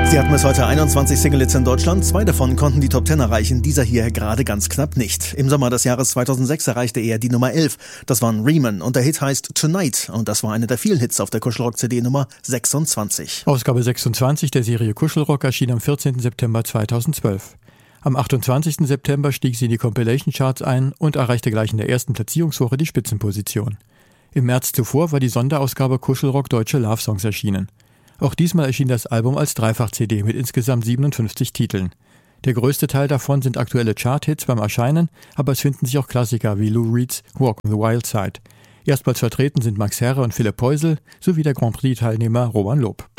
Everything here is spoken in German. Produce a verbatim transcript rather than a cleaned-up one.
Sie hatten bis heute einundzwanzig Single-Hits in Deutschland. Zwei davon konnten die Top Ten erreichen, dieser hier gerade ganz knapp nicht. Im Sommer des Jahres zweitausendsechs erreichte er die Nummer elf. Das waren Riemann und der Hit heißt Tonight. Und das war einer der vielen Hits auf der Kuschelrock-C D Nummer sechsundzwanzig. Ausgabe sechsundzwanzig der Serie Kuschelrock erschien am vierzehnten September zweitausendzwölf. Am achtundzwanzigsten September stieg sie in die Compilation-Charts ein und erreichte gleich in der ersten Platzierungswoche die Spitzenposition. Im März zuvor war die Sonderausgabe Kuschelrock Deutsche Love Songs erschienen. Auch diesmal erschien das Album als Dreifach-C D mit insgesamt siebenundfünfzig Titeln. Der größte Teil davon sind aktuelle Chart-Hits beim Erscheinen, aber es finden sich auch Klassiker wie Lou Reeds Walk on the Wild Side. Erstmals vertreten sind Max Herre und Philipp Poisel sowie der Grand Prix-Teilnehmer Roman Lob.